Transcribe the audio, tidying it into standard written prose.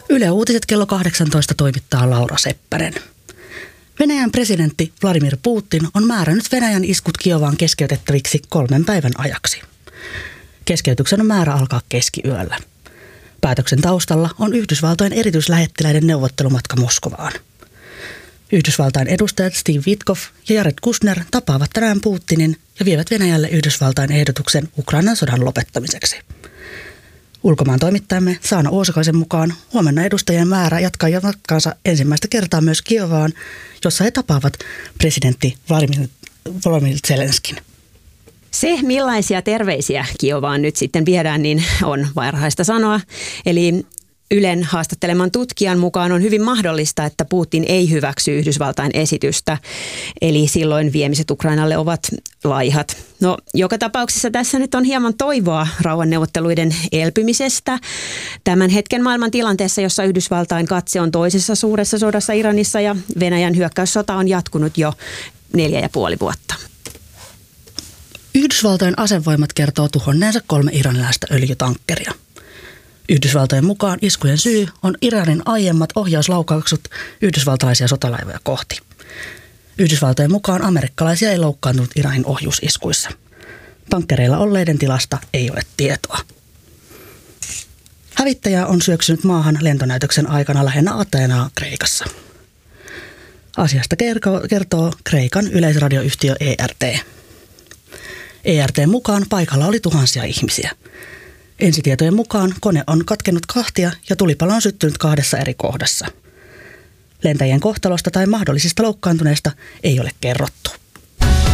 Yle Uutiset kello 18 toimittaa Laura Seppänen. Venäjän presidentti Vladimir Putin on määrännyt Venäjän iskut Kiovaan keskeytettäviksi 3 päivän ajaksi. Keskeytyksen on määrä alkaa keskiyöllä. Päätöksen taustalla on Yhdysvaltojen erityislähettiläiden neuvottelumatka Moskovaan. Yhdysvaltain edustajat Steve Witkoff ja Jared Kushner tapaavat tänään Putinin ja vievät Venäjälle Yhdysvaltain ehdotuksen Ukrainan sodan lopettamiseksi. Ulkomaan toimittajamme Saana Uosukaisen mukaan huomenna edustajien määrä jatkaa matkaansa ensimmäistä kertaa myös Kiovaan, jossa he tapaavat presidentti Volodymyr Zelenskin. Se, millaisia terveisiä Kiovaan nyt sitten viedään, niin on varhaista sanoa. Eli Ylen haastatteleman tutkijan mukaan on hyvin mahdollista, että Putin ei hyväksy Yhdysvaltain esitystä. Eli silloin viemiset Ukrainalle ovat laihat. No, joka tapauksessa tässä nyt on hieman toivoa rauhanneuvotteluiden elpymisestä. Tämän hetken maailman tilanteessa, jossa Yhdysvaltain katse on toisessa suuressa sodassa Iranissa ja Venäjän hyökkäyssota on jatkunut jo 4,5 vuotta. Yhdysvaltojen asevoimat kertoo tuhonneensa 3 iranilaista öljytankkeria. Yhdysvaltojen mukaan iskujen syy on Iranin aiemmat ohjauslaukaukset yhdysvaltalaisia sotalaivoja kohti. Yhdysvaltojen mukaan amerikkalaisia ei loukkaantunut Iranin ohjusiskuissa. Tankkereilla olleiden tilasta ei ole tietoa. Hävittäjä on syöksynyt maahan lentonäytöksen aikana lähinnä Ateenaa Kreikassa. Asiasta kertoo Kreikan yleisradioyhtiö ERT. ERT:n mukaan paikalla oli tuhansia ihmisiä. Ensitietojen mukaan kone on katkennut kahtia ja tulipalo on syttynyt 2 eri kohdassa. Lentäjien kohtalosta tai mahdollisista loukkaantuneista ei ole kerrottu.